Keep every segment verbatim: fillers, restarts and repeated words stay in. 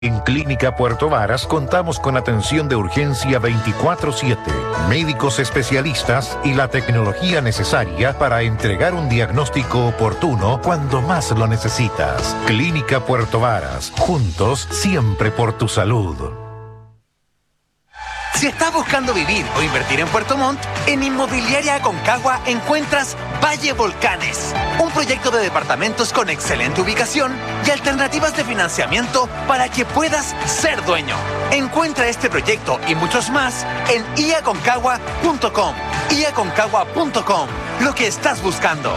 En Clínica Puerto Varas contamos con atención de urgencia veinticuatro siete, médicos especialistas y la tecnología necesaria para entregar un diagnóstico oportuno cuando más lo necesitas. Clínica Puerto Varas, juntos siempre por tu salud. Si estás buscando vivir o invertir en Puerto Montt, en Inmobiliaria Aconcagua encuentras Valle Volcanes, un proyecto de departamentos con excelente ubicación y alternativas de financiamiento para que puedas ser dueño. Encuentra este proyecto y muchos más en i aconcagua punto com. i aconcagua punto com, lo que estás buscando.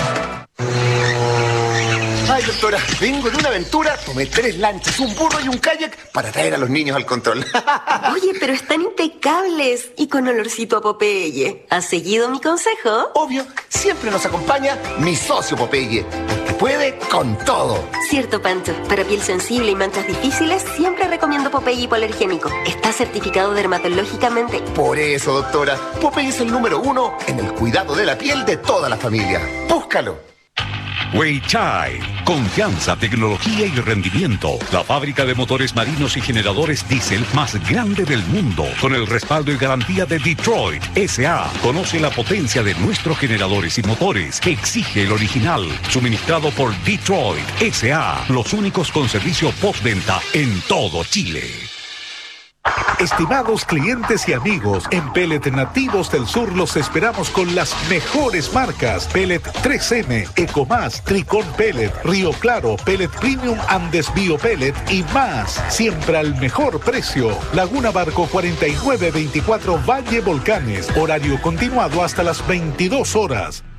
Ay, doctora, vengo de una aventura, tomé tres lanchas, un burro y un kayak para traer a los niños al control. Oye, pero están impecables y con olorcito a Popeye. ¿Has seguido mi consejo? Obvio, siempre nos acompaña mi socio Popeye, porque puede con todo. Cierto, Pancho. Para piel sensible y manchas difíciles, siempre recomiendo Popeye hipoalergénico. Está certificado dermatológicamente. Por eso, doctora, Popeye es el número uno en el cuidado de la piel de toda la familia. Búscalo. Weichai, confianza, tecnología y rendimiento. La fábrica de motores marinos y generadores diésel más grande del mundo, con el respaldo y garantía de Detroit S A. Conoce la potencia de nuestros generadores y motores que exige el original, suministrado por Detroit S A, los únicos con servicio postventa en todo Chile. Estimados clientes y amigos, en Pellet Nativos del Sur los esperamos con las mejores marcas: Pellet tres eme, Ecomás, Tricón Pellet, Río Claro, Pellet Premium Andes Bio Pellet y más. Siempre al mejor precio. Laguna Barco cuarenta y nueve veinticuatro Valle Volcanes. Horario continuado hasta las veintidós horas.